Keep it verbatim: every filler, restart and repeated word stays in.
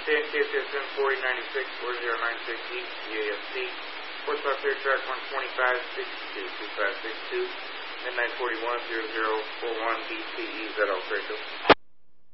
ten, K C S M forty ninety-six, four zero nine six E, C A S T, Fort Stock Clear Track one twenty-five, sixty-two, two five six two, Midnight forty-one, zero zero four one, B T E, Z L Craco.